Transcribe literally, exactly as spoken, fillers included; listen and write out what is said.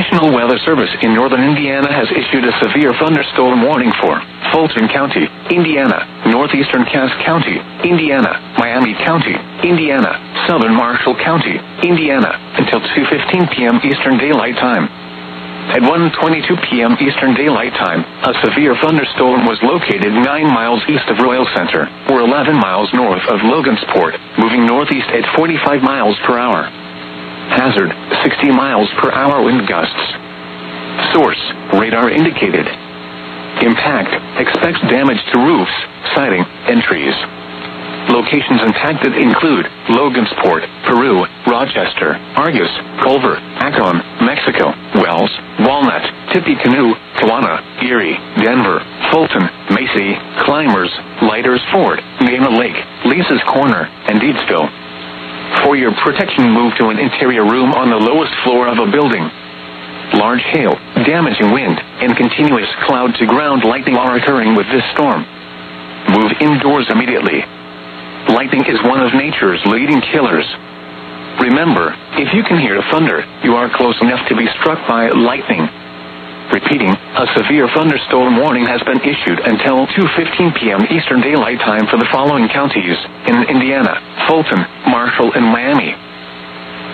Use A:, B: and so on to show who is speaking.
A: National Weather Service in northern Indiana has issued a severe thunderstorm warning for Fulton County, Indiana, northeastern Cass County, Indiana, Miami County, Indiana, southern Marshall County, Indiana, until two fifteen p.m. Eastern Daylight Time. At one twenty-two p.m. Eastern Daylight Time, a severe thunderstorm was located nine miles east of Royal Center, or eleven miles north of Logansport, moving northeast at forty-five miles per hour. Hazard, sixty miles per hour wind gusts. Source, radar indicated. Impact, expects damage to roofs, siding, and trees. Locations impacted include Logansport, Peru, Rochester, Argus, Culver, Akron, Mexico, Wells, Walnut, Tippecanoe, Kewanna, Erie, Denver, Fulton, Macy, Climbers, Lighters Ford, Mena Lake, Lisa's Corner, and Deedsville. For your protection, move to an interior room on the lowest floor of a building. Large hail, damaging wind, and continuous cloud-to-ground lightning are occurring with this storm. Move indoors immediately. Lightning is one of nature's leading killers. Remember, if you can hear thunder, you are close enough to be struck by lightning. Repeating, a severe thunderstorm warning has been issued until two fifteen p.m. Eastern Daylight Time for the following counties in Indiana: Fulton, Marshall, and Miami.